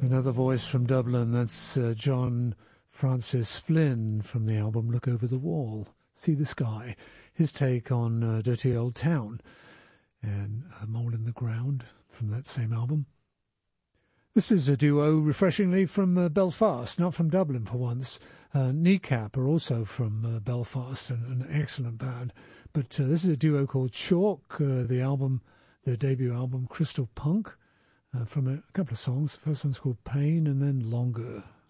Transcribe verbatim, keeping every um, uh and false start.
Another voice from Dublin, that's uh, John Francis Flynn from the album Look Over the Wall, See the Sky. His take on uh, Dirty Old Town and A Mole in the Ground from that same album. This is a duo, refreshingly, from uh, Belfast, not from Dublin for once. Uh, Kneecap are also from uh, Belfast, and an excellent band. But uh, this is a duo called Chalk, uh, the album, their debut album, Crystal Punk, uh, from a couple of songs. The first one's called Pain, and then Longer.